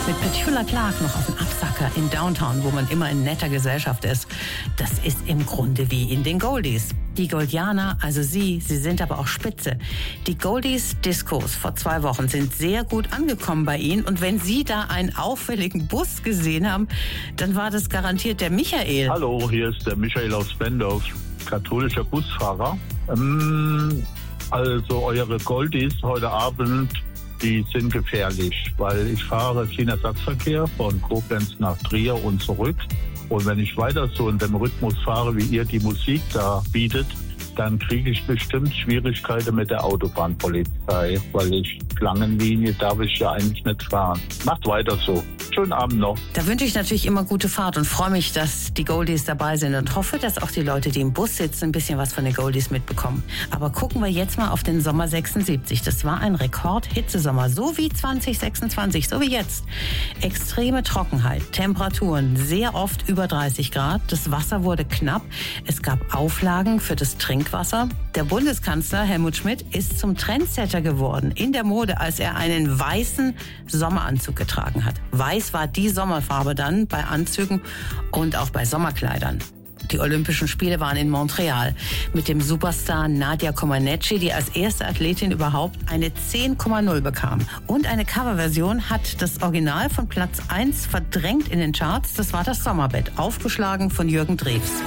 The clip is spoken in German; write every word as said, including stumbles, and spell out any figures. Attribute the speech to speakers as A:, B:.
A: Mit Petula Clark noch auf dem Absacker in Downtown, wo man immer in netter Gesellschaft ist. Das ist im Grunde wie in den Goldies. Die Goldianer, also Sie, Sie sind aber auch spitze. Die Goldies Discos vor zwei Wochen sind sehr gut angekommen bei Ihnen. Und wenn Sie da einen auffälligen Bus gesehen haben, dann war das garantiert der Michael.
B: Hallo, hier ist der Michael aus Bendorf, katholischer Busfahrer. Ähm, also eure Goldies heute Abend, die sind gefährlich, weil ich fahre Schienenersatzverkehr von Koblenz nach Trier und zurück. Und wenn ich weiter so in dem Rhythmus fahre, wie ihr die Musik da bietet, dann kriege ich bestimmt Schwierigkeiten mit der Autobahnpolizei, weil ich Schlangenlinie darf ich ja eigentlich nicht fahren. Macht weiter so. Schönen Abend noch.
A: Da wünsche ich natürlich immer gute Fahrt und freue mich, dass die Goldies dabei sind und hoffe, dass auch die Leute, die im Bus sitzen, ein bisschen was von den Goldies mitbekommen. Aber gucken wir jetzt mal auf den Sommer sechsundsiebzig. Das war ein Rekord-Hitzesommer, so wie zwanzig sechsundzwanzig, so wie jetzt. Extreme Trockenheit, Temperaturen sehr oft über dreißig Grad. Das Wasser wurde knapp. Es gab Auflagen für das Trinkwasser. Der Bundeskanzler Helmut Schmidt ist zum Trendsetter geworden in der Mode, als er einen weißen Sommeranzug getragen hat. Weiß war die Sommerfarbe dann bei Anzügen und auch bei Sommerkleidern. Die Olympischen Spiele waren in Montreal mit dem Superstar Nadia Comaneci, die als erste Athletin überhaupt eine zehn Komma null bekam. Und eine Coverversion hat das Original von Platz eins verdrängt in den Charts. Das war das Sommerbett, aufgeschlagen von Jürgen Drews.